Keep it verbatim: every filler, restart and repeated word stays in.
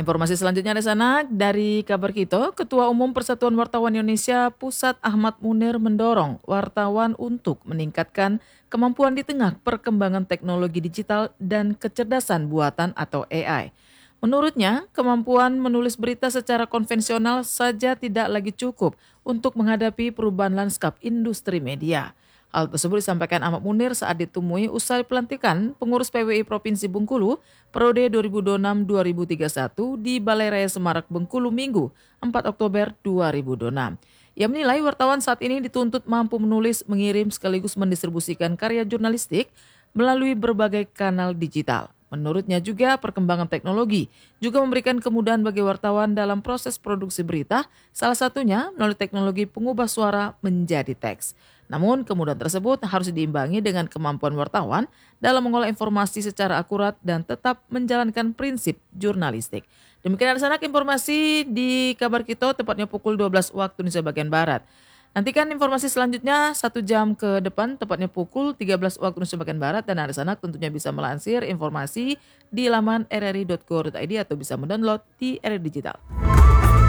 Informasi selanjutnya ada sana dari kabar kita, Ketua Umum Persatuan Wartawan Indonesia Pusat Ahmad Munir mendorong wartawan untuk meningkatkan kemampuan di tengah perkembangan teknologi digital dan kecerdasan buatan atau A I. Menurutnya, kemampuan menulis berita secara konvensional saja tidak lagi cukup untuk menghadapi perubahan lanskap industri media. Hal tersebut disampaikan Ahmad Munir saat ditemui usai pelantikan pengurus P W I Provinsi Bengkulu periode dua ribu dua puluh enam sampai dua ribu tiga puluh satu di Balai Raya Semarak Bengkulu Minggu empat Oktober dua ribu dua puluh enam. Ia menilai wartawan saat ini dituntut mampu menulis, mengirim sekaligus mendistribusikan karya jurnalistik melalui berbagai kanal digital. Menurutnya juga perkembangan teknologi juga memberikan kemudahan bagi wartawan dalam proses produksi berita, salah satunya melalui teknologi pengubah suara menjadi teks. Namun kemudahan tersebut harus diimbangi dengan kemampuan wartawan dalam mengolah informasi secara akurat dan tetap menjalankan prinsip jurnalistik. Demikian ada sanak informasi di kabar kita tepatnya pukul dua belas waktu Indonesia bagian Barat. Nantikan informasi selanjutnya satu jam ke depan tepatnya pukul tiga belas waktu Indonesia bagian Barat dan ada sanak tentunya bisa melansir informasi di laman r r i dot go dot i d atau bisa mendownload di R R I Digital.